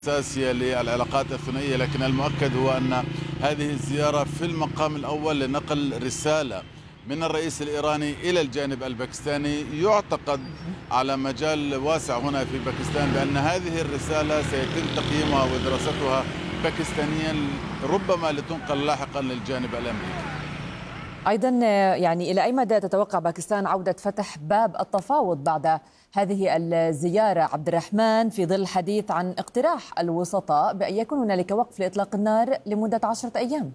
أساسية للعلاقات الثنائية، لكن المؤكد هو أن هذه الزيارة في المقام الأول لنقل رسالة من الرئيس الإيراني إلى الجانب الباكستاني. يعتقد على مجال واسع هنا في باكستان بأن هذه الرسالة سيتم تقييمها ودراستها باكستانيا، ربما لتنقل لاحقا للجانب الأمريكي. أيضا يعني إلى أي مدى تتوقع باكستان عودة فتح باب التفاوض بعد هذه الزيارة عبد الرحمن، في ظل الحديث عن اقتراح الوسطاء بأن يكون هنالك وقف لإطلاق النار لمدة 10 أيام؟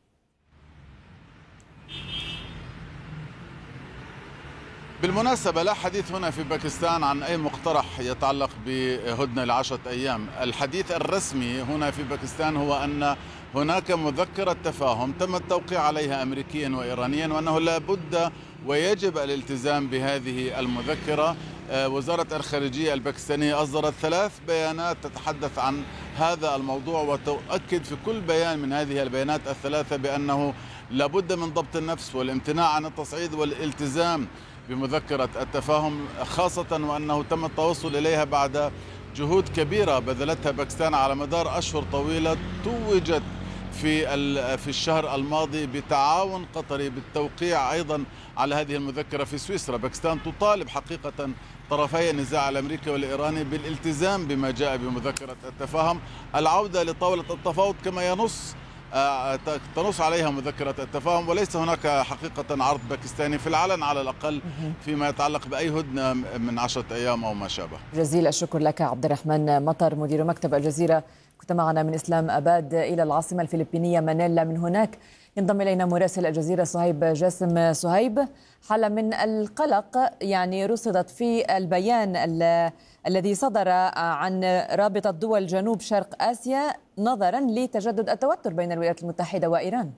بالمناسبة لا حديث هنا في باكستان عن أي مقترح يتعلق بهدنة ل10 أيام. الحديث الرسمي هنا في باكستان هو أن هناك مذكرة تفاهم تم التوقيع عليها أمريكيا وإيرانيا، وأنه لا بد ويجب الالتزام بهذه المذكرة. وزارة الخارجية الباكستانية أصدرت 3 بيانات تتحدث عن هذا الموضوع، وتؤكد في كل بيان من هذه البيانات ال3 بأنه لابد من ضبط النفس والامتناع عن التصعيد والالتزام بمذكرة التفاهم، خاصة وأنه تم التوصل إليها بعد جهود كبيرة بذلتها باكستان على مدار أشهر طويلة، توجت في الشهر الماضي بتعاون قطري بالتوقيع أيضا على هذه المذكرة في سويسرا. باكستان تطالب حقيقة طرفي النزاع الأمريكي والإيراني بالالتزام بما جاء بمذكرة التفاهم، العودة لطاولة التفاوض كما تنص عليها مذكرة التفاهم، وليس هناك حقيقة عرض باكستاني في العلن على الأقل فيما يتعلق بأي هدنة من 10 أيام أو ما شابه. جزيل الشكر لك عبد الرحمن مطر، مدير مكتب الجزيرة، كنت معنا من إسلام أباد إلى العاصمة الفلبينية مانيلا. من هناك ينضم إلينا مراسل الجزيرة صهيب جاسم. صهيب، حالة من القلق يعني رصدت في البيان الذي صدر عن رابطة دول جنوب شرق آسيا نظرا لتجدد التوتر بين الولايات المتحدة وإيران.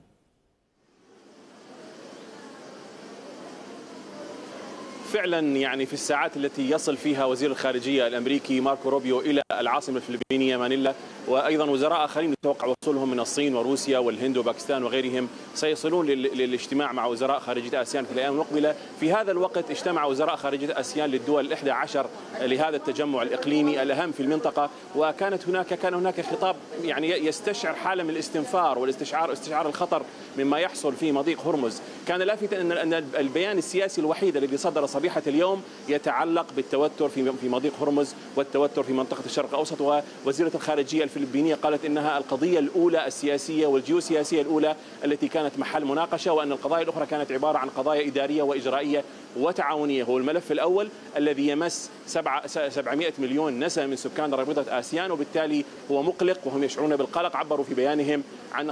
فعلا يعني في الساعات التي يصل فيها وزير الخارجية الأمريكي ماركو روبيو إلى العاصمة الفلبينية مانيلا، وأيضا وزراء آخرين يتوقع وصولهم من الصين وروسيا والهند وباكستان وغيرهم سيصلون للاجتماع مع وزراء خارجية آسيان في الأيام المقبلة. في هذا الوقت اجتمع وزراء خارجية آسيان للدول 11 لهذا التجمع الإقليمي الأهم في المنطقة، كان هناك خطاب يعني يستشعر حالة من الاستنفار واستشعار الخطر مما يحصل في مضيق هرمز. كان لافتا أن البيان السياسي الوحيد الذي صدر صبيحة اليوم يتعلق بالتوتر في مضيق هرمز والتوتر في منطقة الشرق الأوسط، ووزيرة الخارجية الفلبينية قالت إنها القضية الأولى السياسية والجيوسياسية الأولى التي كانت محل مناقشة، وأن القضايا الأخرى كانت عبارة عن قضايا إدارية وإجرائية وتعاونية. هو الملف الأول الذي يمس 700 مليون نسمة من سكان رابطة آسيان، وبالتالي هو مقلق وهم يشعرون بالقلق. عبروا في بيانهم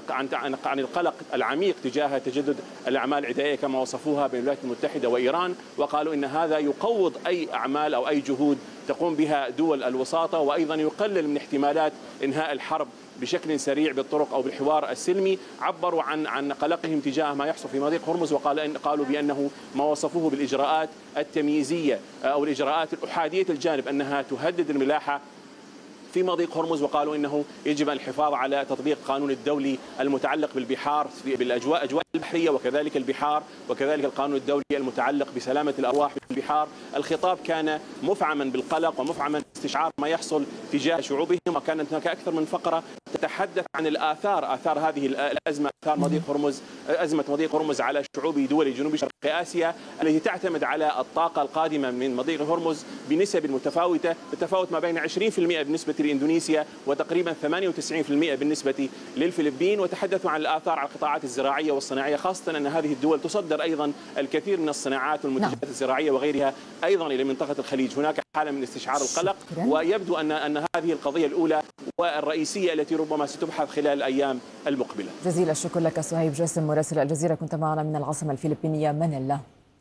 عن القلق العميق تجاه تجدد الأعمال العدائية كما وصفوها بين الولايات المتحدة وإيران، وقالوا إن هذا يقوض أي أعمال أو أي جهود تقوم بها دول الوساطة، وأيضا يقلل من احتمالات إنهاء الحرب بشكل سريع بالطرق أو بالحوار السلمي. عبروا عن قلقهم تجاه ما يحصل في مضيق هرمز، قالوا بأنه ما وصفوه بالإجراءات التمييزية أو الإجراءات الأحادية الجانب أنها تهدد الملاحة في مضيق هرمز، وقالوا إنه يجب الحفاظ على تطبيق القانون الدولي المتعلق بالبحار بالأجواء البحرية وكذلك البحار، وكذلك القانون الدولي المتعلق بسلامة الأرواح في البحار. الخطاب كان مفعما بالقلق ومفعما باستشعار ما يحصل تجاه شعوبهم، وكانت هناك أكثر من فقرة تتحدث عن آثار هذه الأزمة، آثار أزمة مضيق هرمز على شعوب دول جنوب شرق آسيا التي تعتمد على الطاقة القادمة من مضيق هرمز بنسب متفاوتة، تتفاوت ما بين 20% بالنسبة لإندونيسيا وتقريبا 98% بالنسبة للفلبين. وتحدثوا عن الآثار على القطاعات الزراعية والصناعية، خاصة أن هذه الدول تصدر أيضا الكثير من الصناعات والمنتجات الزراعية وغيرها أيضا إلى منطقة الخليج. هناك حالة من استشعار القلق، ويبدو أن هذه القضية الأولى والرئيسية التي ربما ستبحث خلال الأيام المقبلة. جزيل الشكر لك صهيب جاسم مراسل الجزيرة، كنت معنا من العاصمة الفلبينية مانيلا.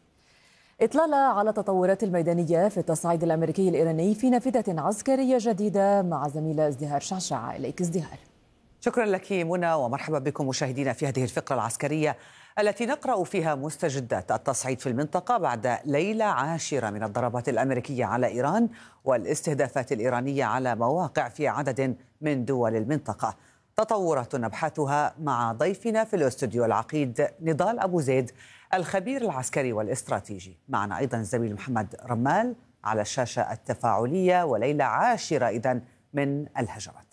إطلالة على التطورات الميدانية في التصعيد الأمريكي الإيراني في نافذة عسكرية جديدة مع زميلة ازدهار شعشع. إليك ازدهار. شكرا لك منى، ومرحبا بكم مشاهدينا في هذه الفقرة العسكرية التي نقرأ فيها مستجدات التصعيد في المنطقة بعد ليلة عاشرة من الضربات الأمريكية على إيران والاستهدافات الإيرانية على مواقع في عدد من دول المنطقة. تطورات نبحثها مع ضيفنا في الاستوديو العقيد نضال أبو زيد الخبير العسكري والاستراتيجي. معنا أيضا الزميل محمد رمال على الشاشة التفاعلية، وليلة عاشرة إذن من الهجرات.